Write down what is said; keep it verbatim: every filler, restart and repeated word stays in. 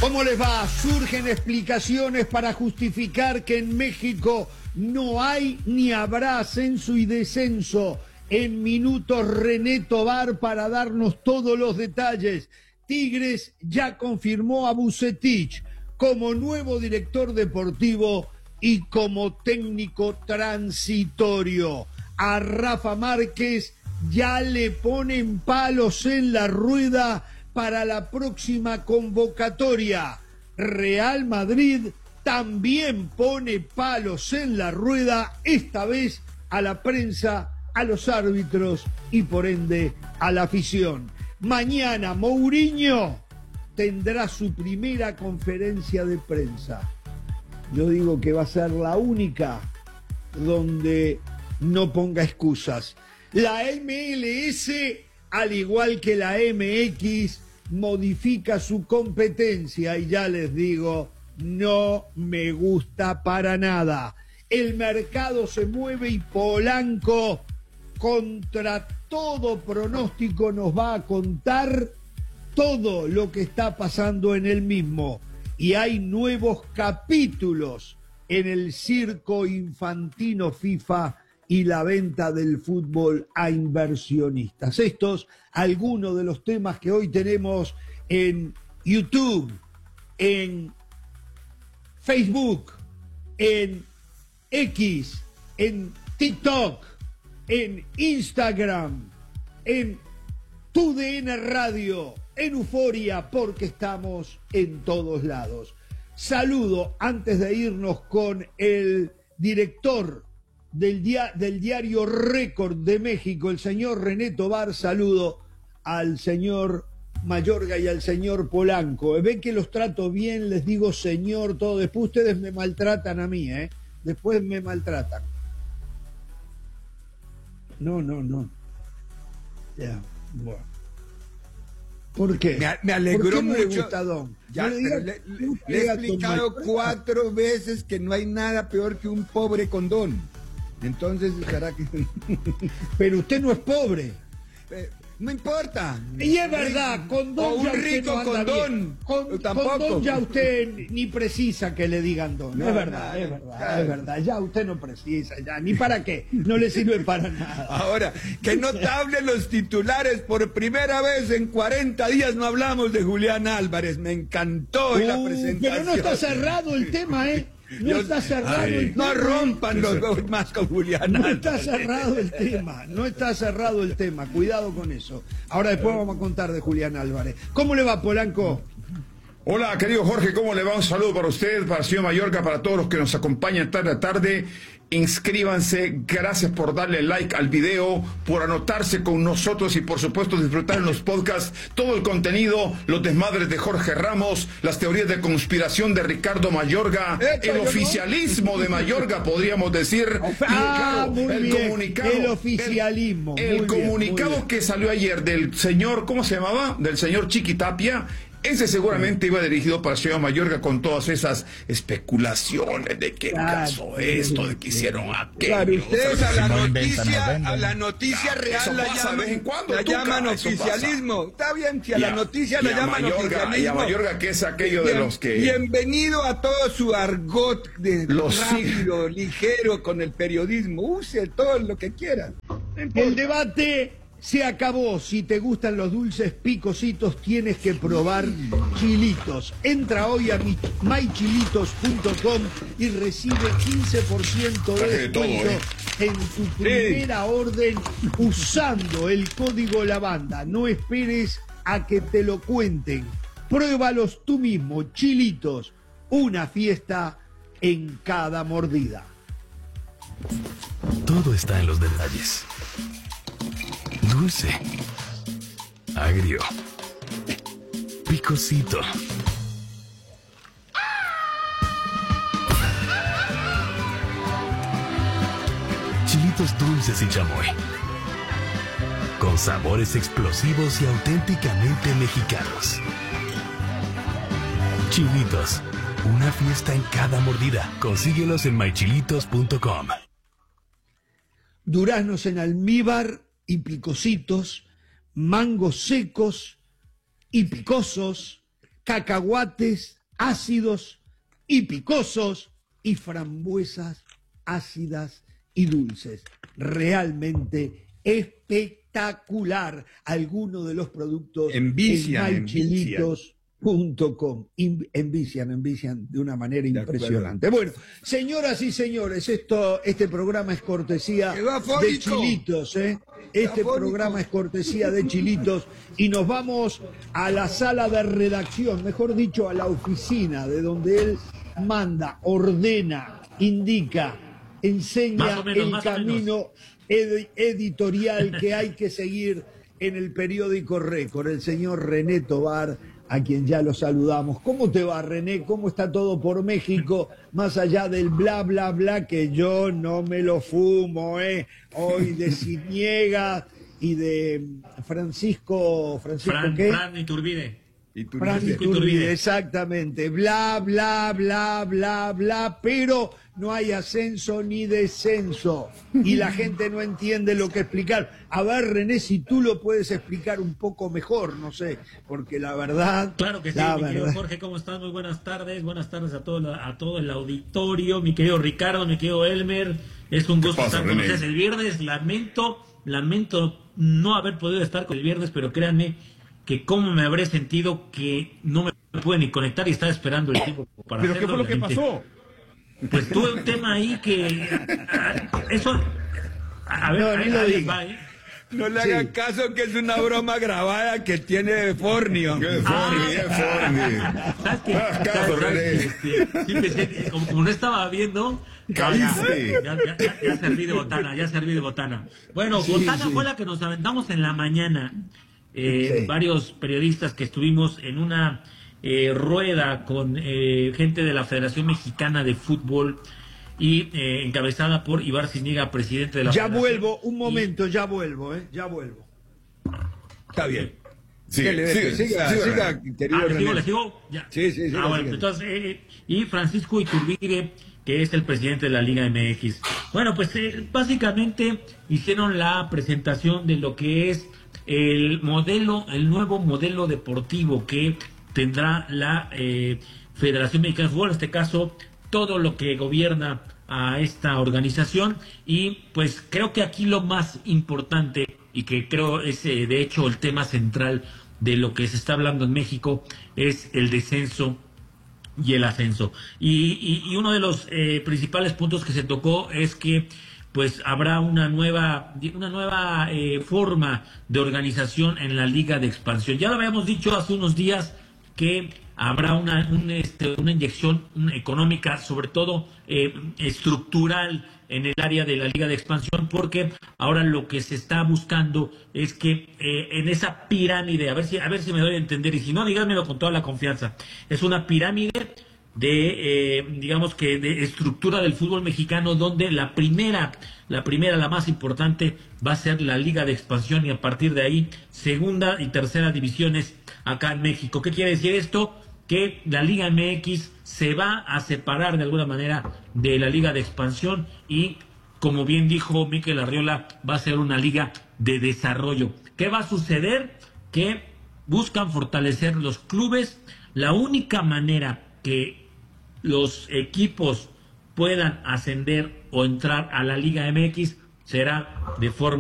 ¿Cómo les va? Surgen explicaciones para justificar que en México no hay ni habrá ascenso y descenso. En minutos René Tobar para darnos todos los detalles. Tigres ya confirmó a Vucetich como nuevo director deportivo y como técnico transitorio. A Rafa Márquez ya le ponen palos en la rueda para la próxima convocatoria. Real Madrid también pone palos en la rueda, esta vez a la prensa, a los árbitros y por ende a la afición. Mañana Mourinho tendrá su primera conferencia de prensa. Yo digo que va a ser la única donde no ponga excusas. La M L S, al igual que la M X, modifica su competencia y ya les digo, no me gusta para nada. El mercado se mueve y Polanco, contra todo pronóstico, nos va a contar todo lo que está pasando en el mismo. Y hay nuevos capítulos en el circo infantino FIFA y la venta del fútbol a inversionistas. Estos, algunos de los temas que hoy tenemos en YouTube, en Facebook, en X, en TikTok, en Instagram, en Tu D N Radio, en Euforia, porque estamos en todos lados. Saludo, antes de irnos, con el director del, dia del diario Récord de México, el señor René Tobar. Saludo al señor Mayorga y al señor Polanco. Ven que los trato bien, les digo señor, todo. Después ustedes me maltratan a mí, ¿eh? Después me maltratan. No, no, no. Ya, bueno. ¿Por qué? Me, me alegró ¿Por qué no mucho. Le gusta, don? Ya, no le, pero diga, le, le, le he explicado cuatro veces que no hay nada peor que un pobre condón. Entonces, ¿será que...? Pero usted no es pobre. Eh, no importa. Y es verdad, condón o un ya usted rico no anda condón. bien. Con, Tampoco. Condón ya usted ni precisa que le digan don. No, es verdad, no, es verdad, claro. es verdad. Ya usted no precisa, ya. Ni para qué. No le sirve para nada. Ahora, qué notables los titulares. Por primera vez en cuarenta días no hablamos de Julián Álvarez. Me encantó Uh, la presentación. pero no está cerrado el tema, ¿eh? No Yo, está cerrado ay, el tema. No rompan los dos más con Julián No Álvarez. está cerrado el tema, no está cerrado el tema, cuidado con eso. Ahora después vamos a contar de Julián Álvarez. ¿Cómo le va, Polanco? Hola, querido Jorge, ¿cómo le va? Un saludo para usted, para el señor Mayorga, para todos los que nos acompañan tarde a tarde. Inscríbanse, gracias por darle like al video, por anotarse con nosotros y por supuesto disfrutar en los podcasts todo el contenido, los desmadres de Jorge Ramos, las teorías de conspiración de Ricardo Mayorga, el oficialismo de Mayorga, podríamos decir. Ah, y, claro, muy el bien, comunicado, el oficialismo. El, el muy bien, comunicado muy bien. que salió ayer del señor, ¿cómo se llamaba? Del señor Chiquitapia. Ese seguramente iba dirigido para el señor Mayorga con todas esas especulaciones de qué Claro, caso esto, de que hicieron aquello. Claro, ustedes a la No inventan, noticia, no venden. a la noticia Claro, real eso la pasa llaman, de vez en cuando, la Tuca, llaman eso oficialismo. Está bien, si a Y la noticia la y a llaman Mayorga, oficialismo. y a Mayorga, que es aquello de Bien- los que... Bienvenido a todo su argot de Los rápido, ligero con el periodismo. Use todo lo que quieran. No importa. El debate se acabó. Si te gustan los dulces picositos, tienes que probar Chilitos. Entra hoy a my chilitos punto com y recibe quince por ciento de Traje de todo, descuento ¿eh? en tu primera orden usando el código Lavanda. No esperes a que te lo cuenten. Pruébalos tú mismo. Chilitos, una fiesta en cada mordida. Todo está en los detalles. Dulce, agrio, picosito. Chilitos dulces y chamoy. Con sabores explosivos y auténticamente mexicanos. Chilitos, una fiesta en cada mordida. Consíguelos en my chilitos punto com. Duraznos en almíbar y picositos, mangos secos y picosos, cacahuates ácidos y picosos y frambuesas ácidas y dulces. Realmente espectacular. Algunos de los productos envician, en my chilitos punto com. Envician, envician de una manera impresionante. Bueno, señoras y señores, esto, este programa es cortesía de Chilitos, ¿eh? Este programa es cortesía de Chilitos y nos vamos a la sala de redacción, mejor dicho, a la oficina de donde él manda, ordena, indica, enseña menos, el camino ed editorial que hay que seguir en el periódico Récord, el señor René Tobar, a quien ya lo saludamos. ¿Cómo te va, René? ¿Cómo está todo por México? Más allá del bla, bla, bla, que yo no me lo fumo, ¿eh? Hoy de Ciniega y de Francisco... ¿Francisco Fran, qué? Fran Iturbide. Iturbide. Fran Iturbide, exactamente. Bla, bla, bla, bla, bla, pero no hay ascenso ni descenso. Y la gente no entiende lo que explicar. A ver, René, si tú lo puedes explicar un poco mejor, no sé, porque la verdad... Claro que sí, mi verdad... querido Jorge, ¿cómo estás? Muy buenas tardes. Buenas tardes a todo, a todo el auditorio. Mi querido Ricardo, mi querido Elmer. Es un gusto estar con ustedes el viernes. Lamento, lamento no haber podido estar con el viernes, pero créanme que cómo me habré sentido que no me pude ni conectar y estaba esperando el tiempo para ¿Pero hacerlo. qué fue lo que pasó? Pues tuve un tema ahí que... Eso... A ver, no, ahí, lo ahí diga. va, ¿eh? No le hagan sí. caso, que es una broma grabada que tiene Fornio. ¿Qué Forni? ¿Qué Forni? ¿Sabes qué? Ah, caso, René. Este, sí, pensé, como, como no estaba viendo... ¡Caíste! Ya, ya, ya, ya serví de botana, ya serví de botana. Bueno, sí, botana sí. fue la que nos aventamos en la mañana. Eh, sí. Varios periodistas que estuvimos en una eh, rueda con eh, gente de la Federación Mexicana de Fútbol y eh, encabezada por Ibar Ziniga, presidente de la ya Federación. vuelvo, un momento, y... ya vuelvo, eh, ya vuelvo. Está bien. Sí, siga, siga, siga, siga, siga, querido ah, ¿le sigo, René. le sigo? Ya. Sí, sí, sí. Ah, bueno, entonces, eh, y Francisco Iturbide, que es el presidente de la Liga M X. Bueno, pues eh, básicamente hicieron la presentación de lo que es el modelo, el nuevo modelo deportivo que tendrá la eh, Federación Mexicana de Fútbol, en este caso, todo lo que gobierna a esta organización. Y pues creo que aquí lo más importante, y que creo es eh, de hecho el tema central de lo que se está hablando en México, es el descenso y el ascenso. Y, y, y uno de los eh, principales puntos que se tocó es que pues habrá una nueva una nueva eh, forma de organización en la Liga de Expansión. Ya lo habíamos dicho hace unos días que habrá una un, este, una inyección económica, sobre todo eh, estructural, en el área de la Liga de Expansión, porque ahora lo que se está buscando es que eh, en esa pirámide, a ver si a ver si me doy a entender, y si no, díganmelo con toda la confianza, es una pirámide de eh, digamos que de estructura del fútbol mexicano, donde la primera la primera la más importante va a ser la Liga de Expansión, y a partir de ahí segunda y tercera divisiones acá en México. ¿Qué quiere decir esto? Que la Liga M X se va a separar de alguna manera de la Liga de Expansión y, como bien dijo Mikel Arriola, va a ser una liga de desarrollo. ¿Qué va a suceder? Que buscan fortalecer los clubes. La única manera que los equipos puedan ascender o entrar a la Liga M X será de forma